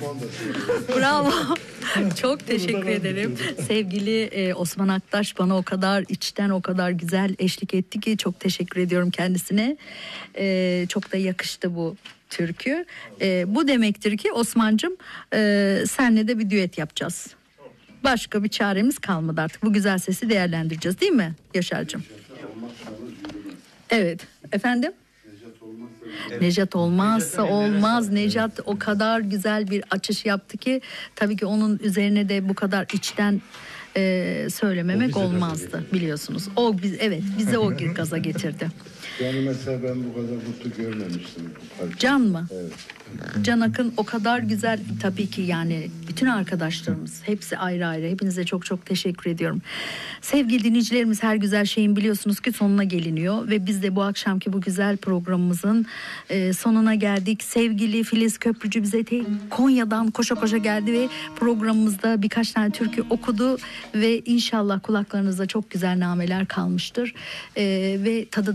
Bravo. Çok teşekkür ederim. Sevgili Osman Aktaş bana o kadar içten, o kadar güzel eşlik etti ki çok teşekkür ediyorum kendisine. Çok da yakıştı bu türkü. Bu demektir ki Osman'cığım senle de bir düet yapacağız. Başka bir çaremiz kalmadı artık. Bu güzel sesi değerlendireceğiz değil mi Yaşar'cığım? Evet. Efendim? Nejat olmazsa olmaz. Nejat o kadar güzel bir açış yaptı ki tabii ki onun üzerine de bu kadar içten söylememek olmazdı biliyorsunuz. Bize o gaza getirdi. Yani mesela ben bu kadar mutlu görmemiştim. Can mı? Evet. Can Akın o kadar güzel tabii ki yani bütün arkadaşlarımız hepsi ayrı ayrı hepinize çok çok teşekkür ediyorum. Sevgili dinleyicilerimiz her güzel şeyin biliyorsunuz ki sonuna geliniyor ve biz de bu akşamki bu güzel programımızın sonuna geldik. Sevgili Filiz Köprücü bize Konya'dan koşa koşa geldi ve programımızda birkaç tane türkü okudu ve inşallah kulaklarınızda çok güzel nameler kalmıştır ve tadı